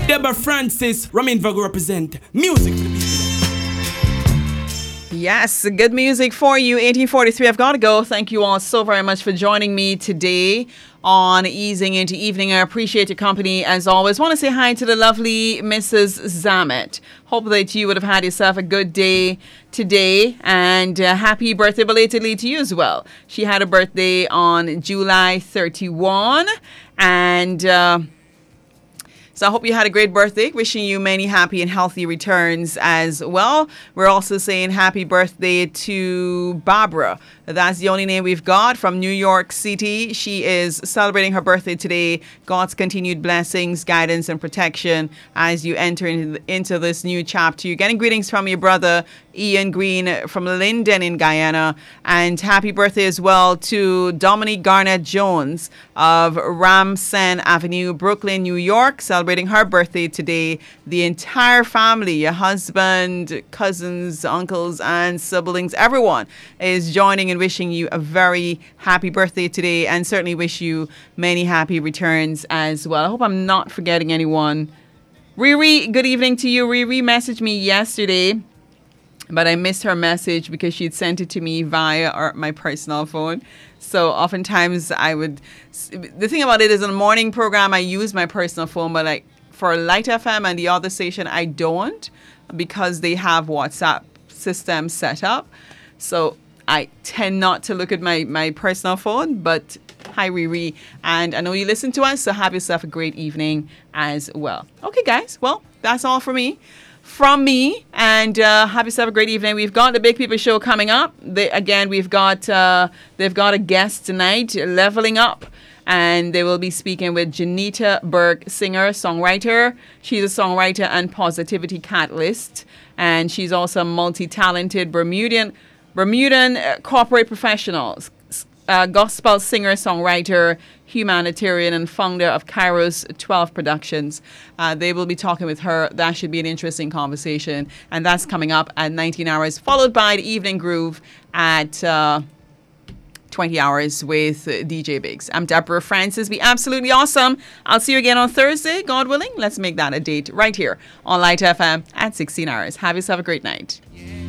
Deborah Francis, Ramin Vago represent music for the people. Yes, good music for you. 1843, I've got to go. Thank you all so very much for joining me today on Easing into Evening. I appreciate your company as always. Want to say hi to the lovely Mrs. Zamet. Hope that you would have had yourself a good day today, and happy birthday belatedly to you as well. She had a birthday on July 31, and so I hope you had a great birthday. Wishing you many happy and healthy returns as well. We're also saying happy birthday to Barbara. That's the only name we've got from New York City. She is celebrating her birthday today. God's continued blessings, guidance, and protection as you enter into this new chapter. You're getting greetings from your brother, Ian Green from Linden in Guyana. And happy birthday as well to Dominique Garnett Jones of Ramsen Avenue, Brooklyn, New York, celebrating her birthday today. The entire family, your husband, cousins, uncles, aunts, siblings, everyone is joining and wishing you a very happy birthday today, and certainly wish you many happy returns as well. I hope I'm not forgetting anyone. Riri, good evening to you. Riri messaged me yesterday, but I missed her message because she'd sent it to me via my personal phone. So oftentimes the thing about it is in the morning program, I use my personal phone, but like for Light FM and the other station, I don't, because they have WhatsApp system set up. So I tend not to look at my personal phone, but hi Riri, and I know you listen to us, so have yourself a great evening as well. Okay guys, well, that's all from me, and have yourself a great evening. We've got the Big People Show coming up. They've got a guest tonight, Leveling Up, and they will be speaking with Janita Burke, singer, songwriter. She's a songwriter and positivity catalyst, and she's also a multi-talented Bermudan corporate professional, gospel singer, songwriter, humanitarian, and founder of Kairos 12 Productions. They will be talking with her. That should be an interesting conversation, and that's coming up at 19 hours, followed by the Evening Groove at 20 hours with DJ Biggs. I'm Deborah Francis. Be absolutely awesome. I'll see you again on Thursday, God willing. Let's make that a date right here on Light FM at 16 hours. Have yourself a great night. Yeah.